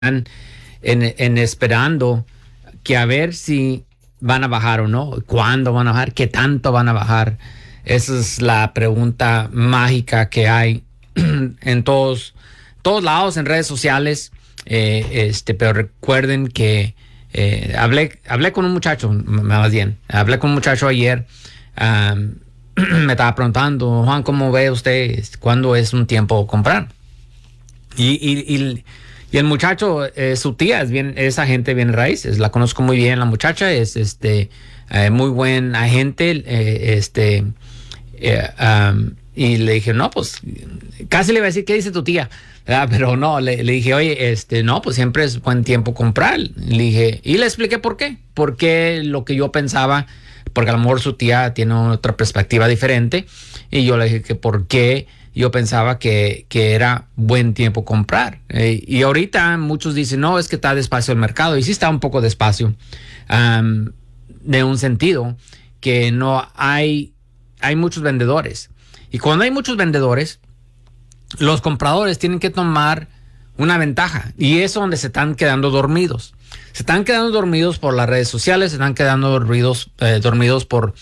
en esperando que a ver si van a bajar o no, cuándo van a bajar, qué tanto van a bajar. Esa es la pregunta mágica que hay en todos lados, en redes sociales. Pero recuerden que hablé con un muchacho, más bien, hablé con un muchacho ayer. Me estaba preguntando, Juan, ¿cómo ve usted cuándo es un tiempo comprar? Y el muchacho, su tía es agente bien raíces, la conozco muy bien, la muchacha es muy buen agente, y le dije, no, pues casi le iba a decir, ¿qué dice tu tía? Pero no, le dije, oye, no, pues siempre es buen tiempo comprar. Le dije, y le expliqué por qué. Porque lo que yo pensaba, porque a lo mejor su tía tiene otra perspectiva diferente. Y yo le dije que por qué yo pensaba que era buen tiempo comprar. Y ahorita muchos dicen, no, es que está despacio el mercado. Y sí está un poco despacio, de un sentido que no hay muchos vendedores. Y cuando hay muchos vendedores, los compradores tienen que tomar una ventaja, y es donde se están quedando dormidos. Se están quedando dormidos por las redes sociales, se están quedando dormidos por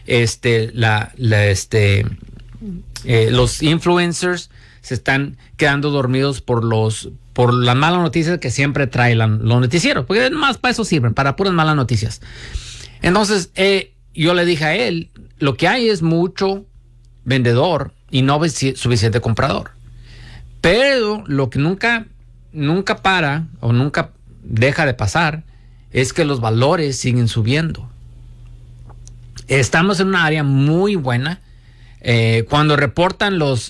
los influencers, se están quedando dormidos por las malas noticias que siempre trae los noticieros, porque más para eso sirven, para puras malas noticias. Entonces, yo le dije a él, lo que hay es mucho vendedor y no suficiente comprador. Pero lo que nunca para o nunca deja de pasar es que los valores siguen subiendo. Estamos en una área muy buena. Cuando reportan los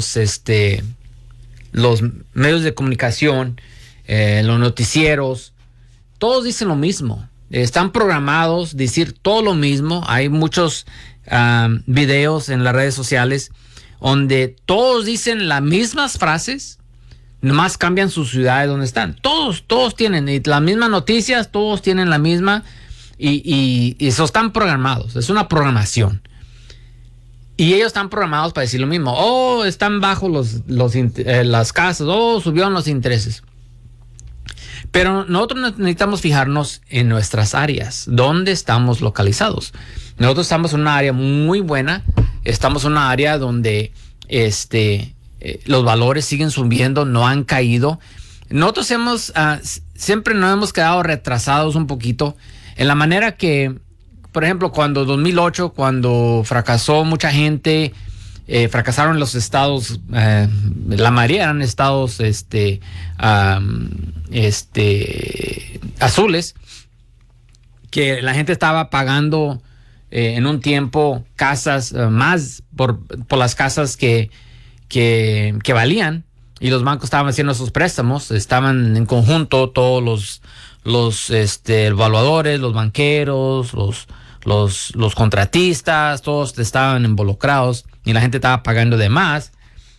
medios de comunicación, los noticieros, todos dicen lo mismo. Están programados decir todo lo mismo. Hay muchos videos en las redes sociales donde todos dicen las mismas frases, nomás cambian su ciudad de donde están. Todos tienen las mismas noticias, todos tienen la misma, y eso están programados. Es una programación. Y ellos están programados para decir lo mismo. Oh, están bajo las casas. Oh, subieron los intereses. Pero nosotros necesitamos fijarnos en nuestras áreas, dónde estamos localizados. Nosotros estamos en una área muy buena, estamos en una área donde los valores siguen subiendo, no han caído. Nosotros siempre nos hemos quedado retrasados un poquito en la manera que, por ejemplo, cuando 2008, cuando fracasó mucha gente, fracasaron los estados, la mayoría eran estados azules, que la gente estaba pagando en un tiempo casas más por las casas que valían, y los bancos estaban haciendo esos préstamos, estaban en conjunto todos los evaluadores, los banqueros, los contratistas, todos estaban involucrados y la gente estaba pagando de más.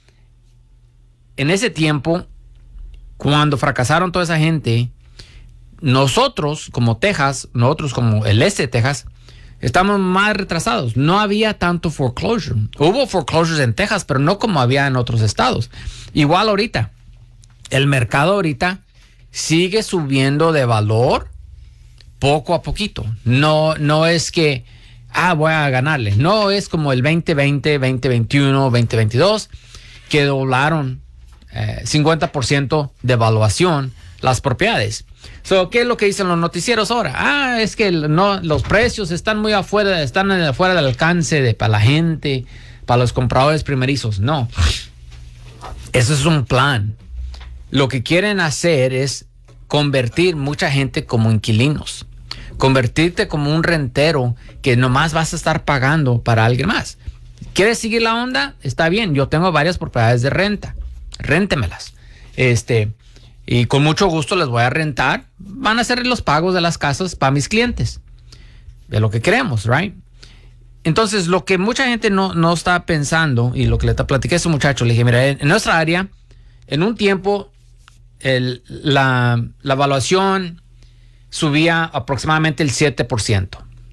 En ese tiempo, cuando fracasaron toda esa gente, nosotros como el este de Texas, estamos más retrasados. No había tanto foreclosure. Hubo foreclosures en Texas, pero no como había en otros estados. Igual ahorita, el mercado ahorita sigue subiendo de valor poco a poquito. No es que, voy a ganarle. No es como el 2020, 2021, 2022, que doblaron 50% de evaluación las propiedades. ¿Qué es lo que dicen los noticieros ahora? Es que los precios están muy afuera del alcance para la gente, para los compradores primerizos. No, eso es un plan. Lo que quieren hacer es convertir mucha gente como inquilinos, convertirte como un rentero que nomás vas a estar pagando para alguien más. ¿Quieres seguir la onda? Está bien, yo tengo varias propiedades de renta, réntemelas. Y con mucho gusto les voy a rentar. Van a hacer los pagos de las casas para mis clientes. De lo que queremos, right? Entonces, lo que mucha gente no está pensando, y lo que le platiqué a ese muchacho, le dije, mira, en nuestra área, en un tiempo, la evaluación subía aproximadamente el 7%.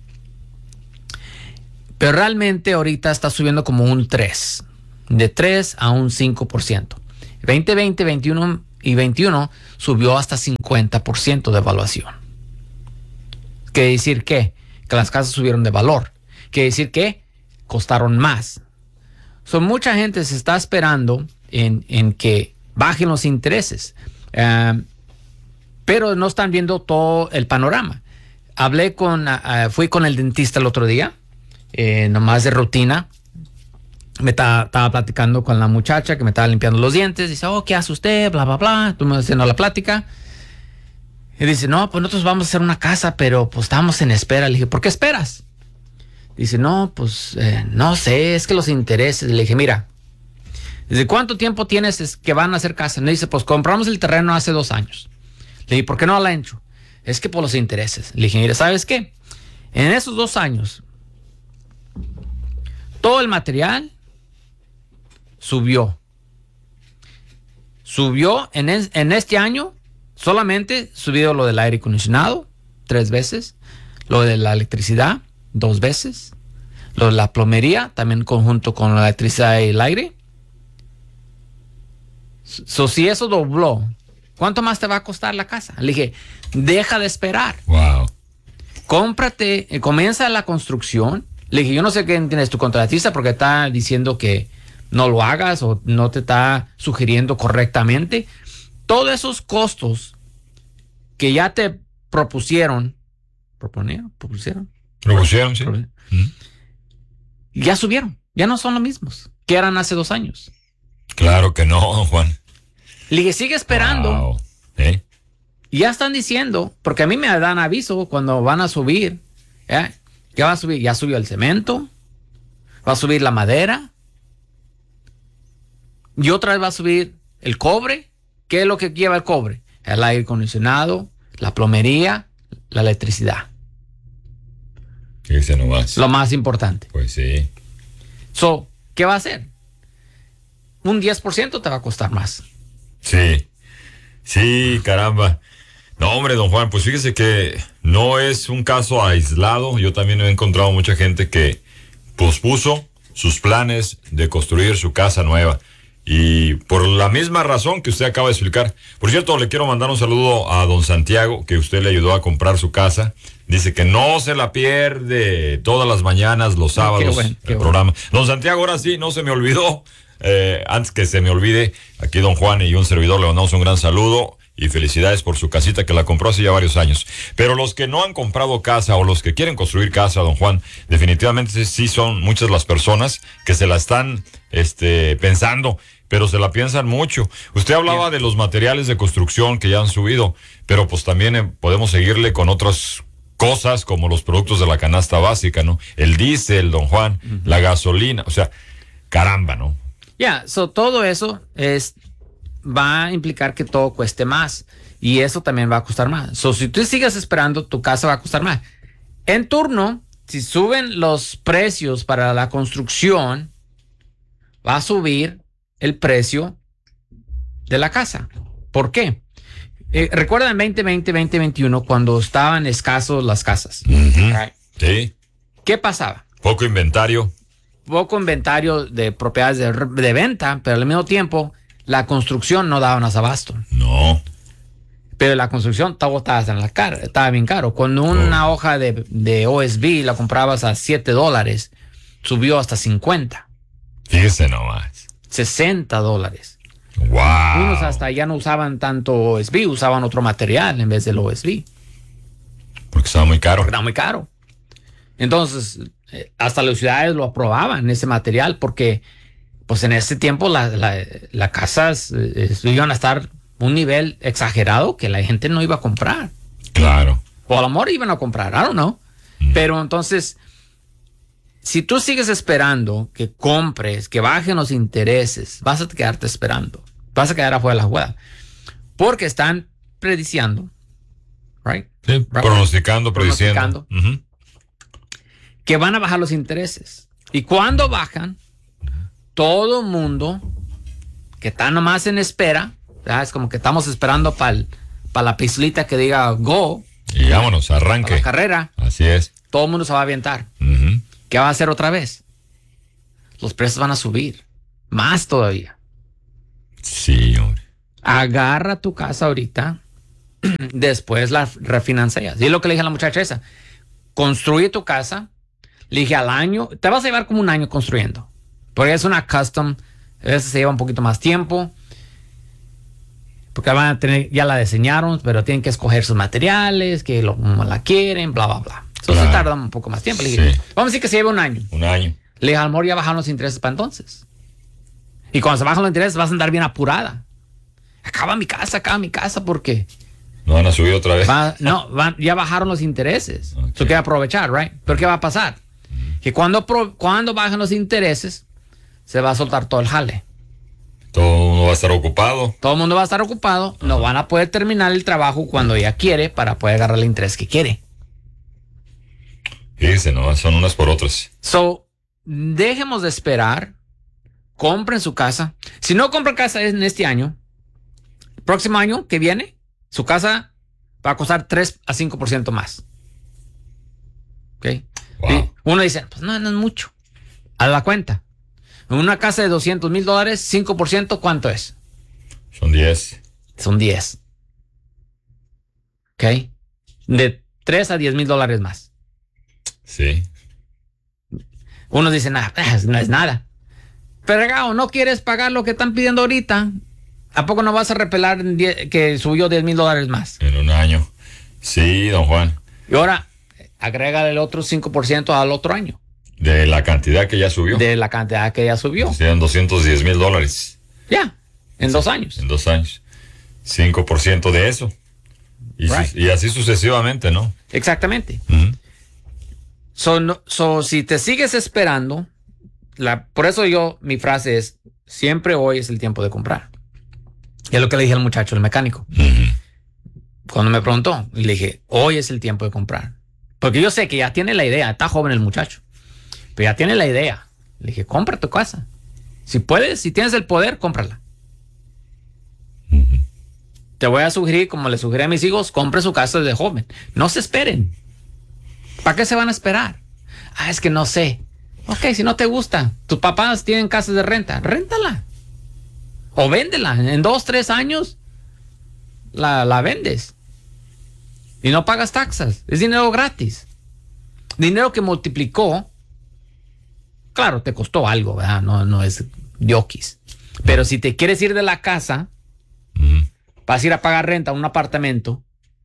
Pero realmente ahorita está subiendo como un 3%. De 3 a un 5%. 2020, 21 2021 subió hasta 50% de evaluación. ¿Qué decir qué? Que las casas subieron de valor. ¿Qué decir que costaron más? Mucha gente se está esperando en que bajen los intereses, pero no están viendo todo el panorama. Fui con el dentista el otro día, nomás de rutina. Me estaba platicando con la muchacha que me estaba limpiando los dientes. Dice, ¿qué hace usted? Bla, bla, bla. Estuvimos haciendo la plática. Y dice, no, pues nosotros vamos a hacer una casa, pero pues estamos en espera. Le dije, ¿por qué esperas? Dice, no, pues no sé, es que los intereses. Le dije, mira, ¿desde cuánto tiempo tienes que van a hacer casa? Me dice, pues compramos el terreno hace 2 años. Le dije, ¿por qué no lo han hecho? Es que por los intereses. Le dije, mira, ¿sabes qué? En esos 2 años, todo el material subió. Subió en este año, solamente subió lo del aire acondicionado 3 veces, lo de la electricidad 2 veces, lo de la plomería también conjunto con la electricidad y el aire. Si eso dobló, ¿cuánto más te va a costar la casa? Le dije, deja de esperar. Wow. Cómprate, comienza la construcción. Le dije, yo no sé quién tienes tu contratista porque está diciendo que no lo hagas o no te está sugiriendo correctamente. Todos esos costos que ya te propusieron, sí. Ya subieron, ya no son los mismos que eran hace 2 años. Claro que no, don Juan. Le dije, sigue esperando. Wow. Y ya están diciendo, porque a mí me dan aviso cuando van a subir. ¿Qué va a subir? Ya subió el cemento, va a subir la madera, y otra vez va a subir el cobre. ¿Qué es lo que lleva el cobre? El aire acondicionado, la plomería, la electricidad. Ese nomás. Lo más importante. Pues sí. ¿Qué va a hacer? Un 10% te va a costar más. Sí, caramba. No, hombre, don Juan, pues fíjese que no es un caso aislado. Yo también he encontrado mucha gente que pospuso sus planes de construir su casa nueva. Y por la misma razón que usted acaba de explicar. Por cierto, le quiero mandar un saludo a don Santiago, que usted le ayudó a comprar su casa. Dice que no se la pierde todas las mañanas, los sábados, el programa. Don Santiago, ahora sí, no se me olvidó. Antes que se me olvide, aquí don Juan y un servidor le mandamos un gran saludo y felicidades por su casita que la compró hace ya varios años. Pero los que no han comprado casa o los que quieren construir casa, don Juan, definitivamente sí son muchas las personas que se la están pensando, pero se la piensan mucho. Usted hablaba de los materiales de construcción que ya han subido, pero pues también podemos seguirle con otras cosas como los productos de la canasta básica, ¿no? El diésel, don Juan, la gasolina, o sea, caramba, ¿no? Todo eso va a implicar que todo cueste más y eso también va a costar más. Si tú sigues esperando, tu casa va a costar más. En turno, si suben los precios para la construcción, va a subir el precio de la casa. ¿Por qué? Recuerda en 2020, 2021, cuando estaban escasos las casas. Right? Sí. ¿Qué pasaba? Poco inventario de propiedades de venta, pero al mismo tiempo la construcción no daba más abasto. No. Pero la construcción todo estaba bien caro. Cuando una hoja de OSB la comprabas a $7, subió hasta 50. Fíjese nomás. $60. Wow. Unos hasta ya no usaban tanto OSB, usaban otro material en vez del OSB. Porque estaba muy caro. Era muy caro. Entonces, hasta las ciudades lo aprobaban, ese material, porque pues en ese tiempo las casas iban a estar un nivel exagerado que la gente no iba a comprar. Claro. O a lo mejor iban a comprar, I don't know. Pero entonces, si tú sigues esperando que compres, que bajen los intereses, vas a quedarte esperando. Vas a quedar afuera de la jugada. Porque están prediciendo, right? Sí, pronosticando, prediciendo. Que van a bajar los intereses. Y cuando bajan, todo mundo que está nomás en espera, ¿verdad? Es como que estamos esperando para la pistolita que diga go. Y vámonos, arranque. Para la carrera. Así es. Todo el mundo se va a avientar. ¿Qué va a hacer otra vez? Los precios van a subir. Más todavía. Sí, hombre. agarra tu casa ahorita, después la refinancias. Y es lo que le dije a la muchacha esa. Construye tu casa. Le dije al año, te vas a llevar como un año construyendo. Porque es una custom, a veces se lleva un poquito más tiempo. Porque van a tener, ya la diseñaron, pero tienen que escoger sus materiales, como la quieren, bla, bla, bla. Eso se tarda un poco más tiempo. Le dije, vamos a decir que se lleva un año. Un año. Le dije, a lo mejor ya bajaron los intereses para entonces. Y cuando se bajan los intereses vas a andar bien apurada. Acaba mi casa, porque... ¿No van a subir otra vez? Ya bajaron los intereses. Okay. Eso hay que aprovechar, right? Pero ¿qué va a pasar? Que cuando bajen los intereses, se va a soltar todo el jale. Todo el mundo va a estar ocupado. Todo el mundo va a estar ocupado. No van a poder terminar el trabajo cuando ella quiere para poder agarrar el interés que quiere. Fíjense, ¿no? Son unas por otras. So, dejemos de esperar. Compren su casa. Si no compran casa en este año, el próximo año que viene, su casa va a costar 3 a 5% más. ¿Ok? Wow. Y uno dice, pues no es mucho. Haz la cuenta. En una casa de $200,000, 5%, ¿cuánto es? Son 10. Son 10. ¿Ok? De 3 a 10 mil dólares más. Sí. Unos dicen, no es nada. Pero no quieres pagar lo que están pidiendo ahorita. ¿A poco no vas a repelar que subió $10,000 más? En un año. Sí, don Juan. Y ahora, agrégale el otro 5% al otro año. De la cantidad que ya subió. De la cantidad que ya subió. Serían $210,000. Ya, en 2 años. En 2 años. 5% de eso. Y así sucesivamente, ¿no? Exactamente. Si te sigues esperando, por eso mi frase es, siempre hoy es el tiempo de comprar. Y es lo que le dije al muchacho, el mecánico. Cuando me preguntó, le dije, hoy es el tiempo de comprar. Porque yo sé que ya tiene la idea, está joven el muchacho, pero ya tiene la idea. Le dije, compra tu casa. Si puedes, si tienes el poder, cómprala. Te voy a sugerir, como le sugerí a mis hijos, compre su casa desde joven. No se esperen. ¿Para qué se van a esperar? Es que no sé. Ok, si no te gusta, tus papás tienen casas de renta, réntala. O véndela. En 2, 3 años la vendes. Y no pagas taxas. Es dinero gratis. Dinero que multiplicó. Claro, te costó algo, ¿verdad? No es diokis. Pero si te quieres ir de la casa, vas a ir a pagar renta a un apartamento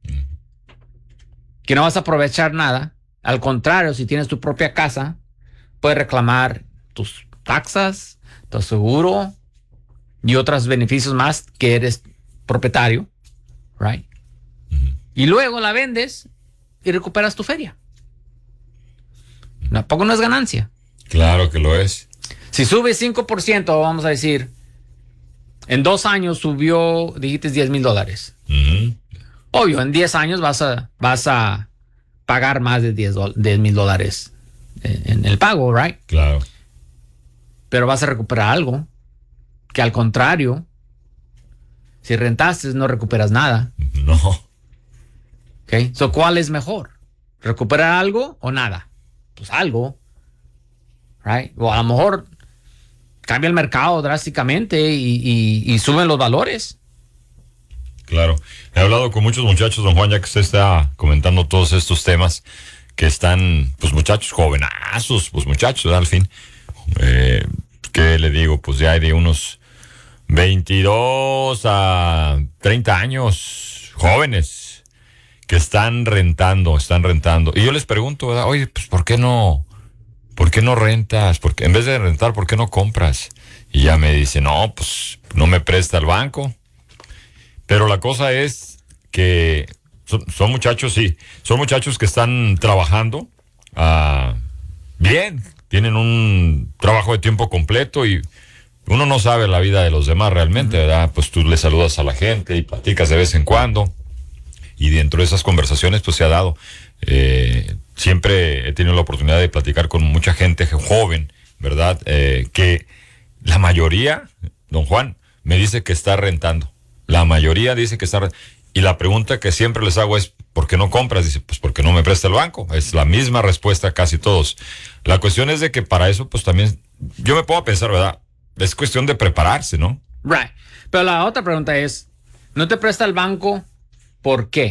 que no vas a aprovechar nada. Al contrario, si tienes tu propia casa, puedes reclamar tus taxas, tu seguro y otros beneficios más que eres propietario, right? Y luego la vendes y recuperas tu feria. ¿Tampoco no es ganancia? Claro que lo es. Si sube 5%, vamos a decir, en 2 años subió, dijiste $10,000. Obvio, en 10 años vas a pagar más de $10,000 en el pago, right? Claro. Pero vas a recuperar algo que al contrario, si rentaste no recuperas nada. No. ¿Ok? So, ¿cuál es mejor? ¿Recuperar algo o nada? Pues algo. Right? O a lo mejor cambia el mercado drásticamente y suben los valores. Claro. He hablado con muchos muchachos, don Juan, ya que usted está comentando todos estos temas que están, pues muchachos jovenazos, pues muchachos, ¿verdad? Al fin. ¿Qué le digo? Pues ya hay de unos 22 a 30 años jóvenes que están rentando. Y yo les pregunto, ¿verdad? Oye, pues ¿por qué no rentas? Porque en vez de rentar, ¿por qué no compras? Y ya me dice, no, pues no me presta el banco. Pero la cosa es que son muchachos, sí, son muchachos que están trabajando bien, tienen un trabajo de tiempo completo y uno no sabe la vida de los demás realmente, ¿verdad? Pues tú le saludas a la gente y platicas de vez en cuando y dentro de esas conversaciones pues se ha dado. Siempre he tenido la oportunidad de platicar con mucha gente joven, ¿verdad? Que la mayoría, don Juan, me dice que está rentando. La mayoría dice que está rentando. Y la pregunta que siempre les hago es, ¿por qué no compras? Dice, pues porque no me presta el banco. Es la misma respuesta casi todos. La cuestión es de que para eso, pues también, yo me puedo pensar, ¿verdad? Es cuestión de prepararse, ¿no? Right. Pero la otra pregunta es, No te presta el banco, ¿por qué?